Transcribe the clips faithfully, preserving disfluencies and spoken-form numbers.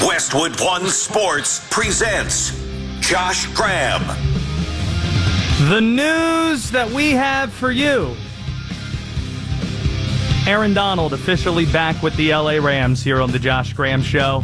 Westwood One Sports presents Josh Graham. The news that we have for you. Aaron Donald officially back with the L A Rams here on the Josh Graham Show.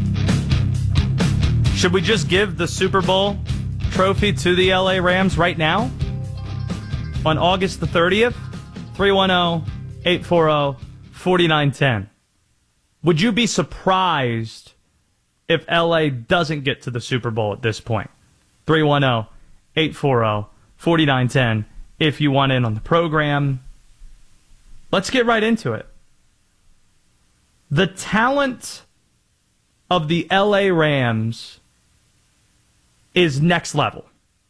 Should we just give the Super Bowl trophy to the L A Rams right now? On August the thirtieth? three one zero, eight four zero, four nine one zero. Would you be surprised if L A doesn't get to the Super Bowl at this point? three one zero, eight four zero, four nine one zero if you want in on the program. Let's get right into it. The talent of the L A Rams is next level.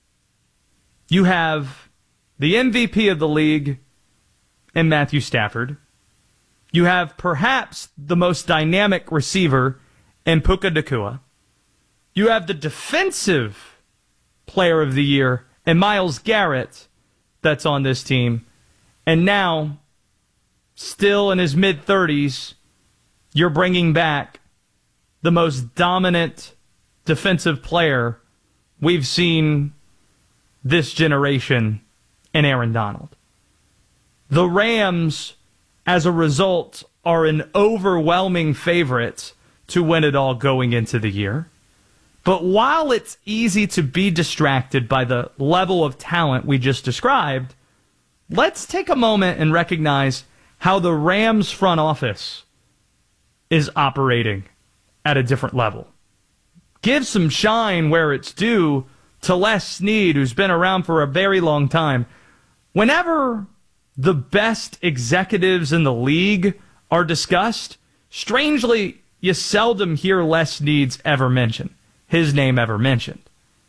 You have the M V P of the league in Matthew Stafford. You have perhaps the most dynamic receiver in Puka Nacua. You have the defensive player of the year in Myles Garrett that's on this team. And now, still in his mid-thirties, you're bringing back the most dominant defensive player we've seen this generation in Aaron Donald. The Rams, as a result, are an overwhelming favorite to win it all going into the year. But while it's easy to be distracted by the level of talent we just described, let's take a moment and recognize how the Rams front office is operating at a different level. Give some shine where it's due to Les Snead, who's been around for a very long time. Whenever the best executives in the league are discussed, strangely, you seldom hear Les Snead's ever mentioned, his name ever mentioned.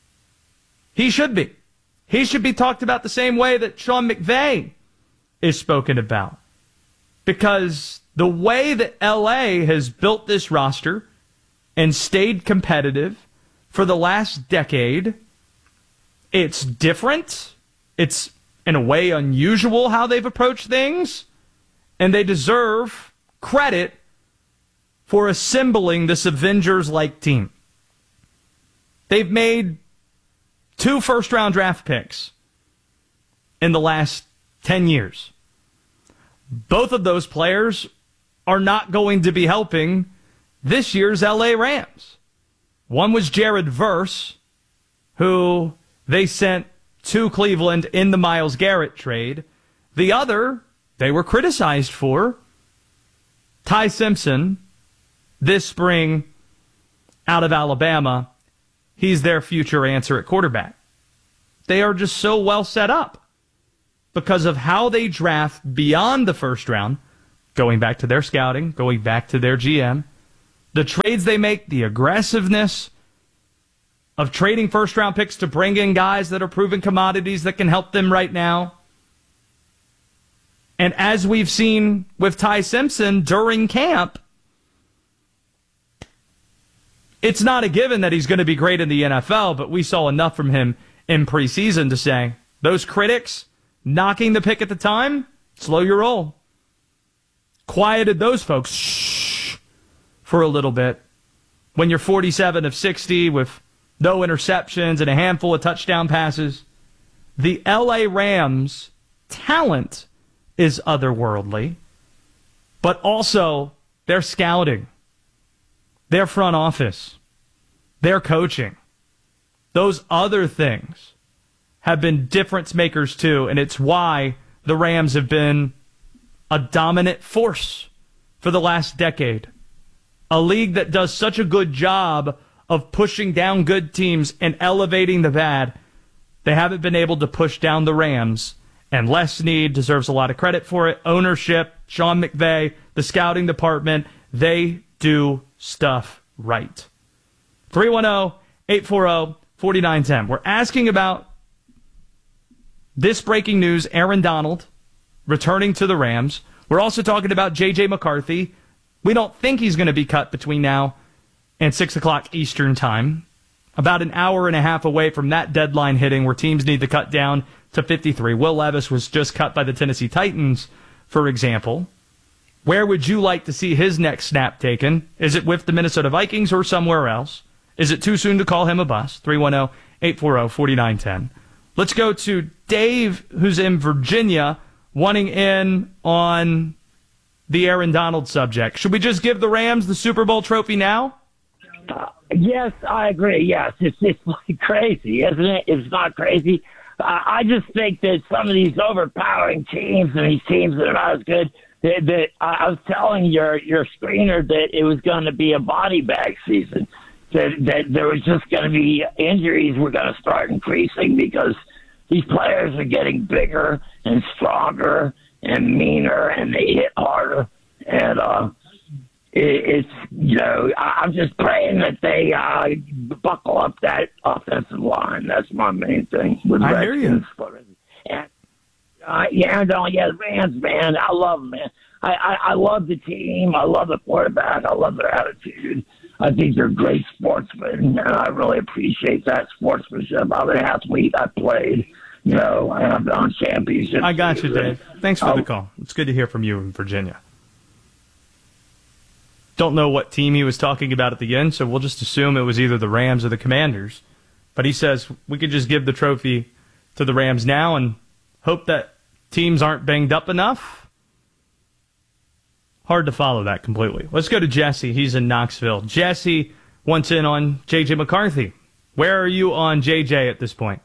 He should be. He should be talked about the same way that Sean McVay is spoken about. Because the way that L A has built this roster and stayed competitive for the last decade, it's different. It's, in a way, unusual how they've approached things. And they deserve credit for assembling this Avengers-like team. They've made two first-round draft picks in the last ten years. Both of those players are not going to be helping this year's L A Rams. One was Jared Verse, who they sent to Cleveland in the Myles Garrett trade. The other, they were criticized for, Ty Simpson, this spring out of Alabama. He's their future answer at quarterback. They are just so well set up because of how they draft beyond the first round, going back to their scouting, going back to their G M, the trades they make, the aggressiveness of trading first-round picks to bring in guys that are proven commodities that can help them right now. And as we've seen with Ty Simpson during camp, it's not a given that he's going to be great in the N F L, but we saw enough from him in preseason to say, those critics knocking the pick at the time, slow your roll. Quieted those folks shh, for a little bit. When you're forty-seven of sixty with no interceptions and a handful of touchdown passes, the L A Rams' talent is otherworldly, but also their scouting, their front office, their coaching, those other things have been difference makers too, and it's why the Rams have been a dominant force for the last decade. A league that does such a good job of pushing down good teams and elevating the bad, they haven't been able to push down the Rams. And Les Snead deserves a lot of credit for it. Ownership, Sean McVay, the scouting department, they do stuff right. three one zero, eight four zero, four nine one zero. We're asking about this breaking news, Aaron Donald returning to the Rams. We're also talking about J J McCarthy. We don't think he's going to be cut between now and six o'clock Eastern time. About an hour and a half away from that deadline hitting where teams need to cut down to fifty-three. Will Levis was just cut by the Tennessee Titans, for example. Where would you like to see his next snap taken? Is it with the Minnesota Vikings or somewhere else? Is it too soon to call him a bust? three one zero, eight four zero, four nine one zero. Let's go to Dave, who's in Virginia, wanting in on the Aaron Donald subject. Should we just give the Rams the Super Bowl trophy now? Uh, yes, I agree. Yes, it's it's like crazy, isn't it? It's not crazy. Uh, I just think that some of these overpowering teams and these teams that are not as good, that, that I was telling your your screener that it was going to be a body bag season. That that there was just going to be injuries were going to start increasing because these players are getting bigger and stronger and meaner, and they hit harder. And uh, it, it's, you know, I, I'm just praying that they uh, buckle up that offensive line. That's my main thing. With I hear you. And, uh, yeah, no, yeah, the Rams, man, I love them, man. I, I, I love the team. I love the quarterback. I love their attitude. I think they're great sportsmen, and I really appreciate that sportsmanship. I was an athlete. I played. You know, I've done championships. I got you, Dave. Thanks for Oh. the call. It's good to hear from you in Virginia. Don't know what team he was talking about at the end, so we'll just assume it was either the Rams or the Commanders. But he says we could just give the trophy to the Rams now and hope that teams aren't banged up enough. Hard to follow that completely. Let's go to Jesse. He's in Knoxville. Jesse wants in on J J McCarthy. Where are you on J J at this point?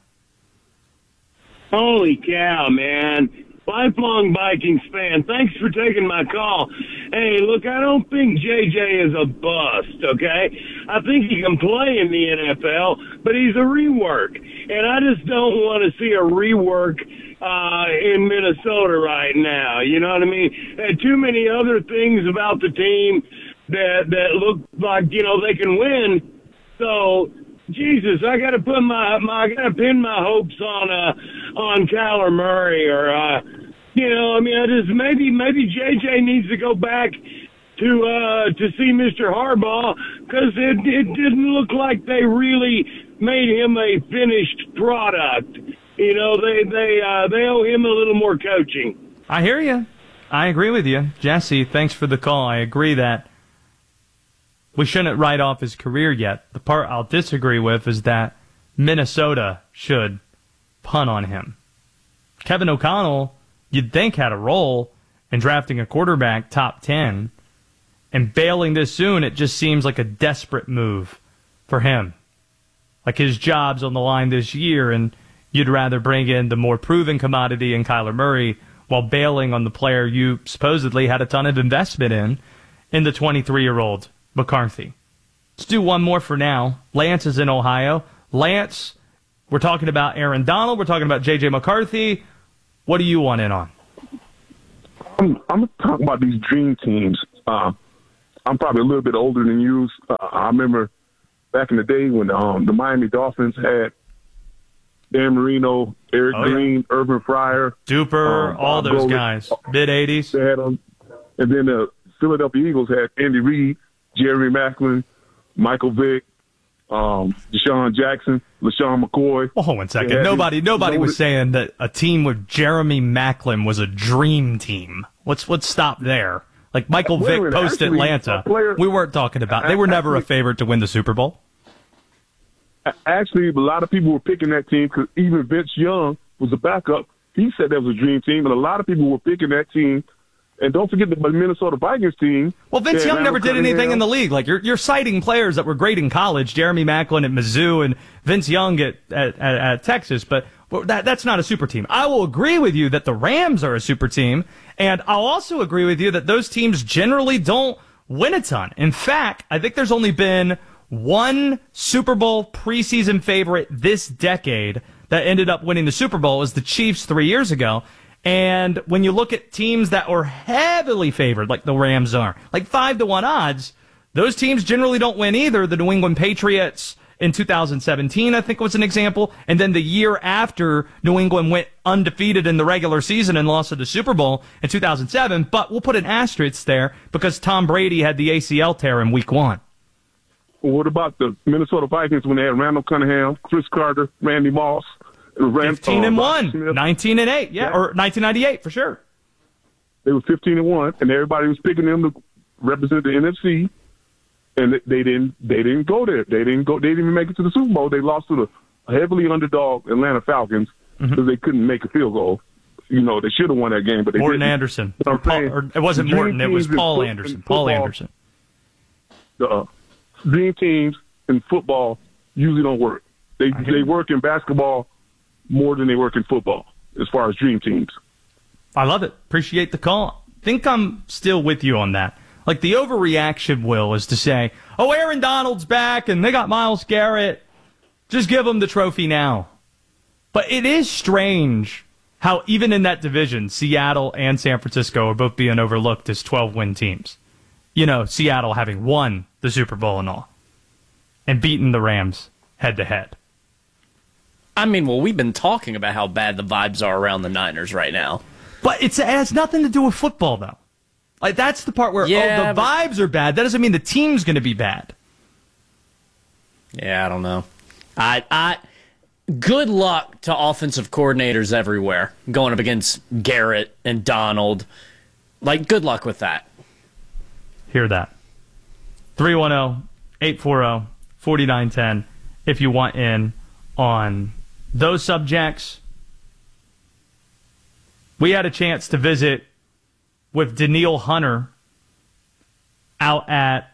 Holy cow, man. Lifelong Vikings fan. Thanks for taking my call. Hey, look, I don't think J J is a bust, okay? I think he can play in the N F L, but he's a rework. And I just don't want to see a rework uh, in Minnesota right now. You know what I mean? There are too many other things about the team that, that look like, you know, they can win. So, Jesus, I got to put my, my I got to pin my hopes on uh on Kyler Murray or uh you know I mean I just maybe maybe J J needs to go back to uh to see Mister Harbaugh because it it didn't look like they really made him a finished product. You know they they uh, they owe him a little more coaching. I hear you. I agree with you, Jesse. Thanks for the call. I agree that we shouldn't write off his career yet. The part I'll disagree with is that Minnesota should punt on him. Kevin O'Connell, you'd think, had a role in drafting a quarterback top ten, and bailing this soon, it just seems like a desperate move for him. Like his job's on the line this year, and you'd rather bring in the more proven commodity in Kyler Murray while bailing on the player you supposedly had a ton of investment in, in the twenty-three-year-old McCarthy. Let's do one more for now. Lance is in Ohio. Lance, we're talking about Aaron Donald. We're talking about J J McCarthy. What do you want in on? I'm, I'm talking about these dream teams. Uh, I'm probably a little bit older than you. Uh, I remember back in the day when um, the Miami Dolphins had Dan Marino, Eric Oh, yeah. Green, Urban Fryer. Duper, um, all Bob those Golick. guys. mid-eighties. They had them. And then the Philadelphia Eagles had Andy Reid, Jerry Maclin, Michael Vick, um, Deshaun Jackson, LaShawn McCoy. Well, hold on a second. Yeah, nobody nobody was loaded- saying that a team with Jeremy Maclin was a dream team. Let's let's stop there. Like Michael Wait a Vick minute, post actually, Atlanta. a player- We weren't talking about. They were never a favorite to win the Super Bowl. Actually, a lot of people were picking that team because even Vince Young was a backup. He said that was a dream team, and a lot of people were picking that team. And don't forget the Minnesota Vikings team. Well, Vince Yeah, Young never Randall did anything Cunningham. in the league. Like you're you're citing players that were great in college, Jeremy Maclin at Mizzou and Vince Young at at, at, at Texas, but that that's not a super team. I will agree with you that the Rams are a super team, and I'll also agree with you that those teams generally don't win a ton. In fact, I think there's only been one Super Bowl preseason favorite this decade that ended up winning the Super Bowl. It was the Chiefs three years ago. And when you look at teams that are heavily favored, like the Rams are, like five to one odds, those teams generally don't win either. The New England Patriots in two thousand seventeen, I think, was an example. And then the year after New England went undefeated in the regular season and lost to the Super Bowl in two thousand seven. But we'll put an asterisk there because Tom Brady had the A C L tear in week one. What about the Minnesota Vikings when they had Randall Cunningham, Chris Carter, Randy Moss? Rand, fifteen and uh, one, Smith? nineteen and eight, yeah, Yeah. or nineteen ninety-eight for sure. They were fifteen and one, and everybody was picking them to represent the N F C. And they didn't. They didn't go there. They didn't go. They didn't even make it to the Super Bowl. They lost to the heavily underdog Atlanta Falcons because mm-hmm. they couldn't make a field goal. You know, they should have won that game, but they Morton didn't. Anderson. You know or Paul, or it wasn't Morton. It was Paul foot, Anderson. Paul Anderson. The uh, dream teams in football usually don't work. They they work in basketball more than they work in football as far as dream teams. I love it. Appreciate the call. Think I'm still with you on that. Like, the overreaction, Will, is to say, oh, Aaron Donald's back and they got Myles Garrett. Just give them the trophy now. But it is strange how even in that division, Seattle and San Francisco are both being overlooked as twelve-win teams. You know, Seattle having won the Super Bowl and all, and beaten the Rams head-to-head. I mean, well, we've been talking about how bad the vibes are around the Niners right now. But it's, it has nothing to do with football, though. Like, that's the part where, yeah, oh, the but, vibes are bad. That doesn't mean the team's going to be bad. Yeah, I don't know. I, I, good luck to offensive coordinators everywhere going up against Garrett and Donald. Like, good luck with that. Hear that. three one zero, eight four zero, four nine one zero if you want in on those subjects. We had a chance to visit with Danielle Hunter out at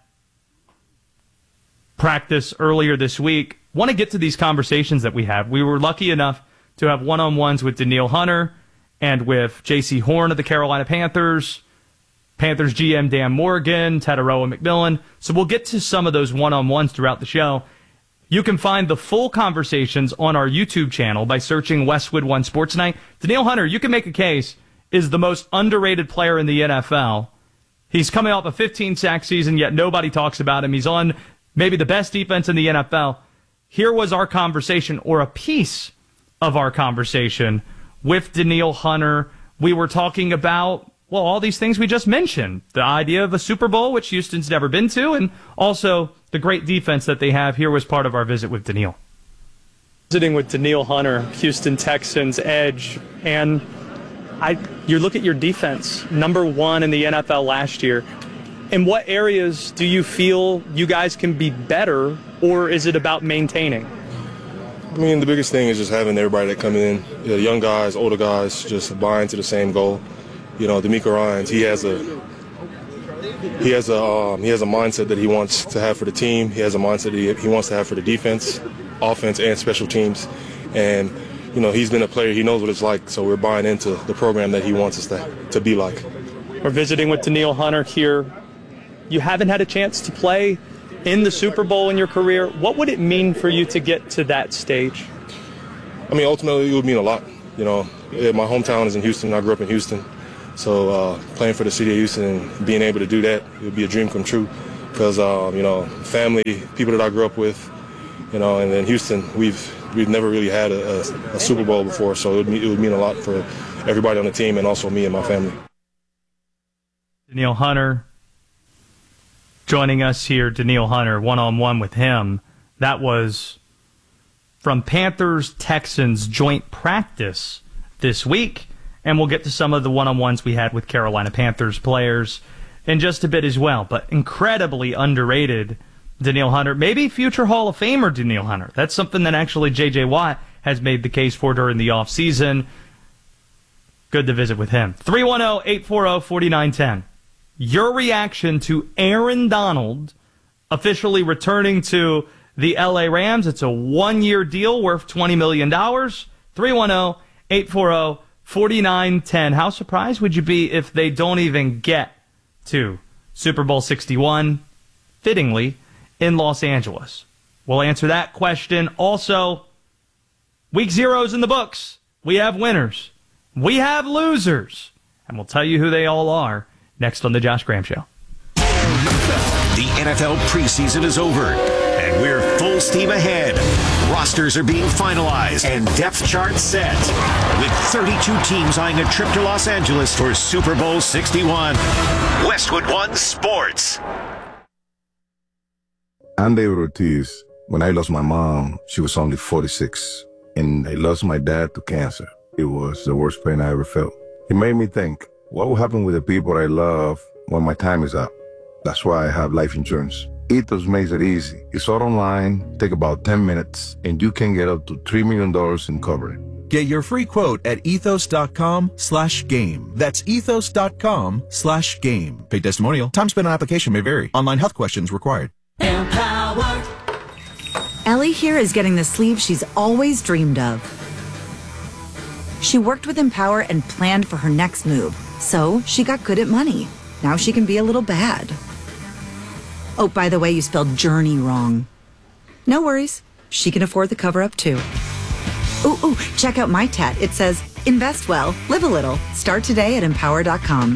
practice earlier this week. Want to get to these conversations that we had. We were lucky enough to have one-on-ones with Danielle Hunter and with J C Horn of the Carolina Panthers, Panthers G M Dan Morgan, Tataroa McMillan. So we'll get to some of those one-on-ones throughout the show. You can find the full conversations on our YouTube channel by searching Westwood One Sports Night. Danielle Hunter, you can make a case, is the most underrated player in the N F L. He's coming off a fifteen-sack season, yet nobody talks about him. He's on maybe the best defense in the N F L. Here was our conversation, or a piece of our conversation, with Danielle Hunter. We were talking about, well, all these things we just mentioned. The idea of a Super Bowl, which Houston's never been to, and also the great defense that they have. Here was part of our visit with Danielle. Visiting with Danielle Hunter, Houston Texans edge, and I, you look at your defense, number one in the N F L last year. In what areas do you feel you guys can be better, or is it about maintaining? I mean, the biggest thing is just having everybody that come in, you know, young guys, older guys, just buy into the same goal. You know, D'Amico Ryans, he has a he has a um, he has a mindset that he wants to have for the team. He has a mindset that he, he wants to have for the defense, offense, and special teams. And you know, he's been a player. He knows what it's like. So we're buying into the program that he wants us to to be like. We're visiting with Danielle Hunter here. You haven't had a chance to play in the Super Bowl in your career. What would it mean for you to get to that stage? I mean, ultimately, it would mean a lot. You know, my hometown is in Houston. I grew up in Houston. So uh, playing for the city of Houston and being able to do that, it would be a dream come true. Because, uh, you know, family, people that I grew up with, you know, and in Houston, we've we've never really had a, a, a Super Bowl before. So it would, it would mean a lot for everybody on the team and also me and my family. Danielle Hunter joining us here. Danielle Hunter, one-on-one with him. That was from Panthers-Texans joint practice this week. And we'll get to some of the one-on-ones we had with Carolina Panthers players in just a bit as well. But incredibly underrated Danielle Hunter. Maybe future Hall of Famer Danielle Hunter. That's something that actually J J. Watt has made the case for during the offseason. Good to visit with him. three one zero, eight four zero, four nine one zero. Your reaction to Aaron Donald officially returning to the L A Rams. It's a one-year deal worth twenty million dollars. three one zero, eight four zero, four nine one zero. How surprised would you be if they don't even get to Super Bowl sixty-one, fittingly, in Los Angeles? We'll answer that question. Also, week zero's in the books. We have winners. We have losers. And we'll tell you who they all are next on The Josh Graham Show. The N F L preseason is over, and we're full steam ahead. Rosters are being finalized and depth charts set, with thirty-two teams eyeing a trip to Los Angeles for Super Bowl sixty-one. Westwood One Sports. I'm David Ortiz. When I lost my mom, she was only forty-six, and I lost my dad to cancer. It was the worst pain I ever felt. It made me think, What will happen with the people I love when my time is up? That's why I have life insurance. Ethos makes it easy. It's all online, take about ten minutes, and you can get up to three million dollars in coverage. Get your free quote at ethos.com slash game. That's ethos.com slash game. Paid testimonial. Time spent on application may vary. Online health questions required. Empower. Ellie here is getting the sleeve she's always dreamed of. She worked with Empower and planned for her next move. So she got good at money. Now she can be a little bad. Oh, by the way, you spelled journey wrong. No worries. She can afford the cover-up too. Ooh, ooh, check out my tat. It says, invest well, live a little. Start today at empower dot com.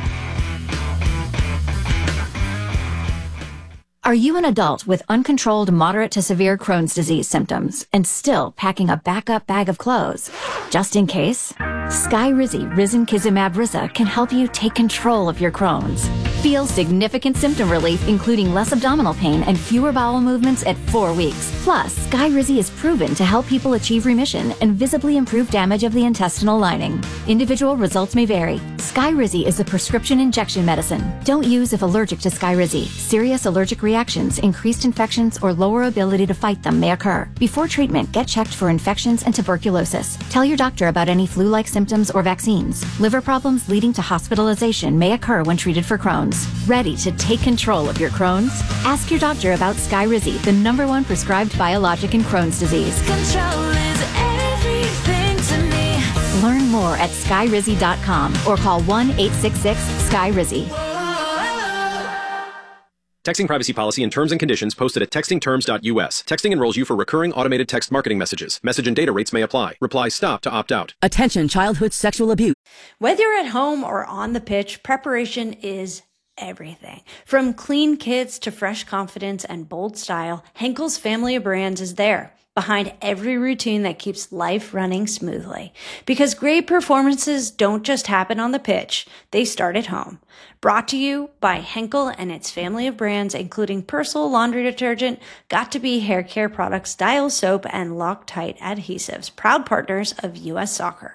Are you an adult with uncontrolled moderate to severe Crohn's disease symptoms and still packing a backup bag of clothes? Just in case, Skyrizi Risankizumab Riza can help you take control of your Crohn's. Feel significant symptom relief, including less abdominal pain and fewer bowel movements at four weeks. Plus, Skyrizi is proven to help people achieve remission and visibly improve damage of the intestinal lining. Individual results may vary. Skyrizi is a prescription injection medicine. Don't use if allergic to Skyrizi. Serious allergic reactions, increased infections, or lower ability to fight them may occur. Before treatment, get checked for infections and tuberculosis. Tell your doctor about any flu-like symptoms or vaccines. Liver problems leading to hospitalization may occur when treated for Crohn's. Ready to take control of your Crohn's? Ask your doctor about Skyrizi, the number one prescribed biologic in Crohn's disease. Control is everything to me. Learn more at skyrizi dot com or call one eight six six Skyrizi. Texting privacy policy and terms and conditions posted at texting terms dot U S. Texting enrolls you for recurring automated text marketing messages. Message and data rates may apply. Reply STOP to opt out. Attention, childhood sexual abuse. Whether you're at home or on the pitch, preparation is everything. From clean kits to fresh confidence and bold style, Henkel's family of brands is there, behind every routine that keeps life running smoothly. Because great performances don't just happen on the pitch, they start at home. Brought to you by Henkel and its family of brands, including Persil laundry detergent, Got2b hair care products, Dial soap, and Loctite adhesives, proud partners of U S Soccer.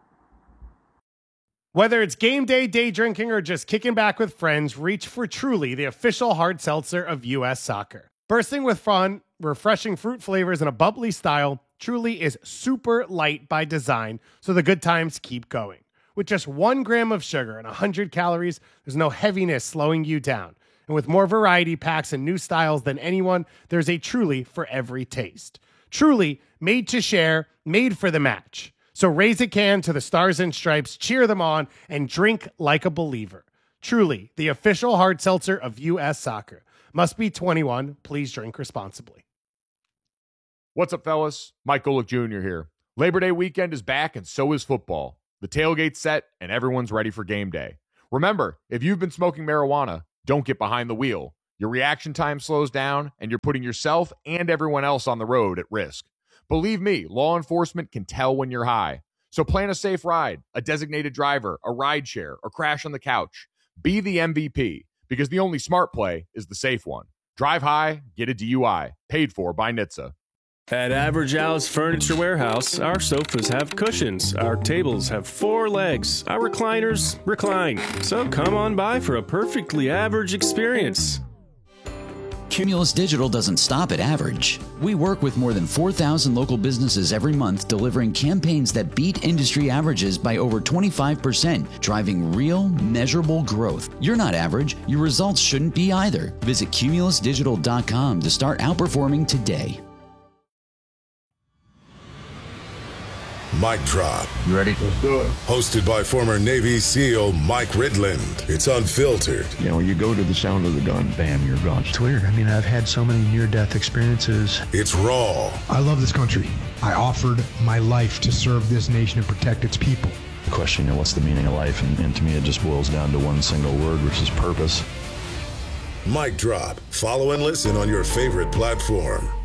Whether it's game day, day drinking, or just kicking back with friends, reach for Truly, the official hard seltzer of U S Soccer. Bursting with fun, refreshing fruit flavors, and a bubbly style, Truly is super light by design, so the good times keep going. With just one gram of sugar and one hundred calories, there's no heaviness slowing you down. And with more variety packs and new styles than anyone, there's a Truly for every taste. Truly, made to share, made for the match. So raise a can to the Stars and Stripes, cheer them on, and drink like a believer. Truly, the official hard seltzer of U S Soccer. Must be twenty-one. Please drink responsibly. What's up, fellas? Mike Golick Junior here. Labor Day weekend is back, and so is football. The tailgate's set, and everyone's ready for game day. Remember, if you've been smoking marijuana, don't get behind the wheel. Your reaction time slows down, and you're putting yourself and everyone else on the road at risk. Believe me, law enforcement can tell when you're high. So plan a safe ride, a designated driver, a ride share, or crash on the couch. Be the M V P, because the only smart play is the safe one. Drive high, get a D U I. Paid for by N H T S A. At Average Al's Furniture Warehouse, our sofas have cushions, our tables have four legs, our recliners recline. So come on by for a perfectly average experience. Cumulus Digital doesn't stop at average. We work with more than four thousand local businesses every month, delivering campaigns that beat industry averages by over twenty-five percent, driving real, measurable growth. You're not average. Your results shouldn't be either. Visit cumulus digital dot com to start outperforming today. Mic Drop. You ready? Let's do it. Hosted by former Navy SEAL Mike Ridland. It's unfiltered. You know, you go to the sound of the gun, bam, you're gone. It's weird. I mean, I've had so many near-death experiences. It's raw. I love this country. I offered my life to serve this nation and protect its people. The question, you know, what's the meaning of life? And, and to me, it just boils down to one single word, which is purpose. Mic Drop. Follow and listen on your favorite platform.